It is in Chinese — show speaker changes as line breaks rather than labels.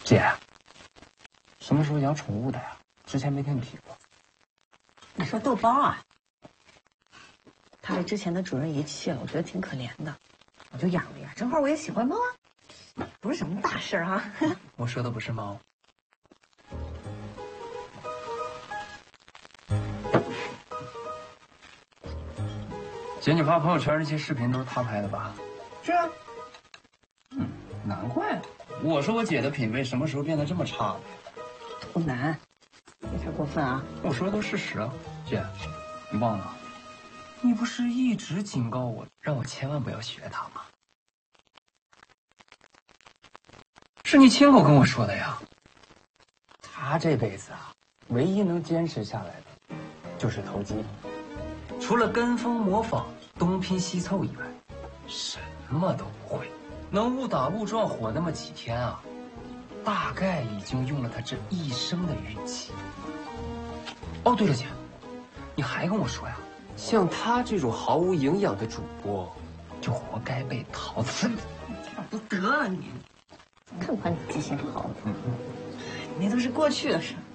姐，什么时候养宠物的呀？之前没听你提过。
你说豆包啊？他被之前的主人遗弃了，我觉得挺可怜的，我就养了呀。正好我也喜欢猫啊，不是什么大事啊。
我说的不是猫。姐，你发朋友圈那些视频都是他拍的吧？
是啊。
难怪。我说我姐的品味什么时候变得这么差了？
不难，有点过分啊。
我说的都是事实啊。姐，你忘了？你不是一直警告我，让我千万不要学他吗？是你亲口跟我说的呀。他这辈子啊，唯一能坚持下来的，就是投机。除了跟风模仿、东拼西凑以外，什么都不会。能误打误撞火那么几天啊，大概已经用了他这一生的运气。哦，对了，姐，你还跟我说呀，像他这种毫无营养的主播，就活该被淘汰。
差不得了你，看不惯你记性好。那都是过去的事。